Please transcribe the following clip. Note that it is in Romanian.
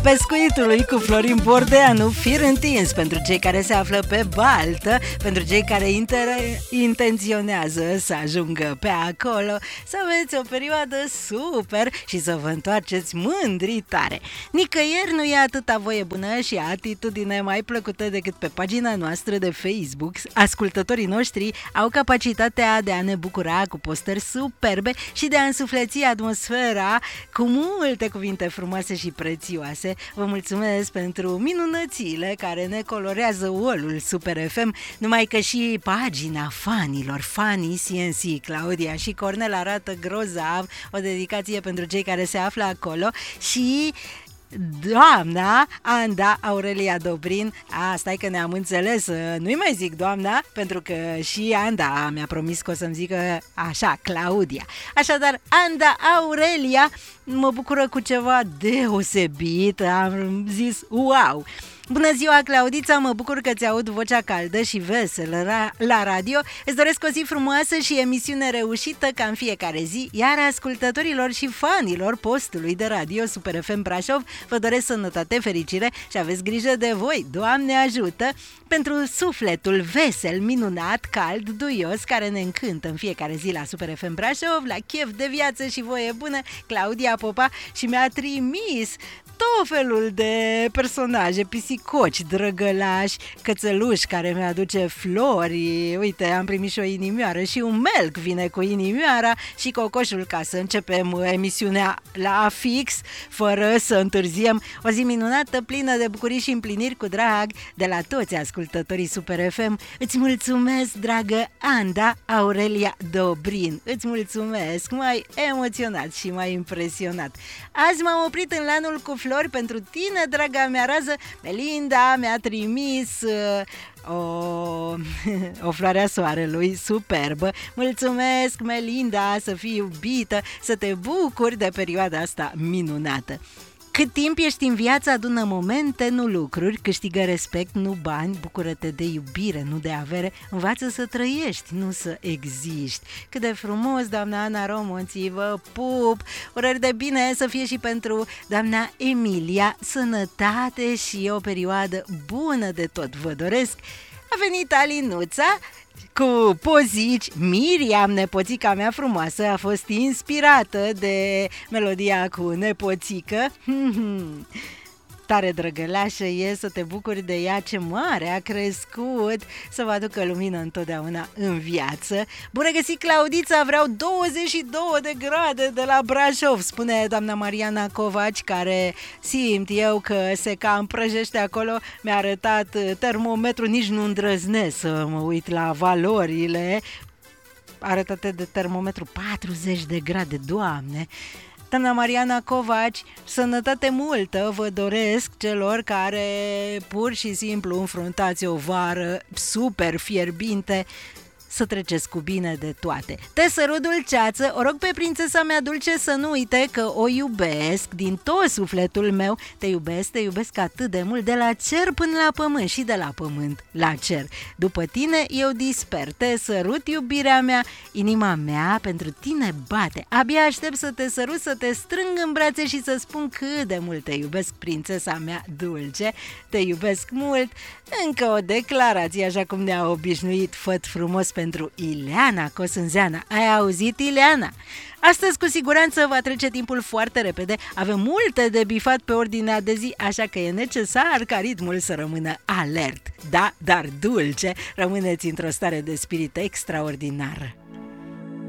pescuitului cu Florin Bordeanu, fir întins pentru cei care se află pe baltă, pentru cei care intenționează să ajungă pe acolo, să aveți o perioadă super și să vă întoarceți mândri tare. Nicăieri nu e atâta voie bună și atitudine mai plăcută decât pe pagina noastră de Facebook. Ascultătorii noștri au capacitatea de a ne bucura cu postări superbe și de a însufleți atmosfera cu multe cuvinte frumoase și prețioase. Vă mulțumesc pentru minunățile care ne colorează olul Super FM, numai că și pagina fanilor, fanii CNC, Claudia și Cornel arată grozav, o dedicație pentru cei care se află acolo și doamna Anda Aurelia Dobrin. Stai că ne-am înțeles, nu-i mai zic doamna, pentru că și Anda mi-a promis că o să-mi zică așa, Claudia. Așadar, Anda Aurelia mă bucură cu ceva deosebit, am zis wow! Bună ziua, Claudița, mă bucur că ți aud vocea caldă și veselă la radio. Îți doresc o zi frumoasă și emisiune reușită ca în fiecare zi, iar ascultătorilor și fanilor postului de radio Super FM Brașov vă doresc sănătate, fericire și aveți grijă de voi, Doamne ajută, pentru sufletul vesel, minunat, cald, duios, care ne încântă în fiecare zi la Super FM Brașov, la chef de viață și voie bună, Claudia Popa, și mi-a trimis tot felul de personaje, pisicoci, drăgălași, cățeluși care mi-aduce flori. Uite, am primit și o inimioară și un melc vine cu inimioara și cocoșul, ca să începem emisiunea la fix, fără să întârziem. O zi minunată, plină de bucurii și împliniri cu drag de la toți ascultătorii Super FM. Îți mulțumesc, dragă Anda Aurelia Dobrin. Îți mulțumesc, m-ai emoționat și m-ai impresionat. Azi m-am oprit în lanul cu flori pentru tine, draga mea rază. Melinda mi-a trimis o floare a soarelui superbă. Mulțumesc, Melinda, să fii iubită, să te bucuri de perioada asta minunată. Cât timp ești în viață, adună momente, nu lucruri, câștigă respect, nu bani, bucură-te de iubire, nu de avere, învață să trăiești, nu să existi. Cât de frumos, doamna Ana Romonții, vă pup, urări de bine să fie și pentru doamna Emilia, sănătate și o perioadă bună de tot vă doresc. A venit Alinuța cu pozici. Miriam, nepoțica mea frumoasă, a fost inspirată de melodia cu nepoțică. Tare drăgălașă e, să te bucuri de ea, ce mare a crescut, să vă aducă lumină întotdeauna în viață. Bună găsit, Claudița, vreau 22 de grade de la Brașov, spune doamna Mariana Covaci, care simt eu că se cam prăjește acolo. Mi-a arătat termometru, nici nu îndrăznesc să mă uit la valorile arătate de termometru, 40 de grade, Doamne! Doamna Mariana Covaci, sănătate multă vă doresc celor care pur și simplu înfruntați o vară super fierbinte, să treceți cu bine de toate. Te sărut, dulceață, o rog pe prințesa mea dulce să nu uite că o iubesc din tot sufletul meu. Te iubesc atât de mult, de la cer până la pământ și de la pământ la cer. După tine eu disper, te sărut, iubirea mea, inima mea pentru tine bate. Abia aștept să te sărut, să te strâng în brațe și să spun cât de mult te iubesc, prințesa mea dulce. Te iubesc mult. Încă o declarație, așa cum ne-a obișnuit făt frumos pentru Ileana Cosânzeana. Ai auzit, Ileana? Astăzi cu siguranță va trece timpul foarte repede, avem multe de bifat pe ordinea de zi, așa că e necesar ca ritmul să rămână alert. Da, dar dulce, rămâneți într-o stare de spirit extraordinară.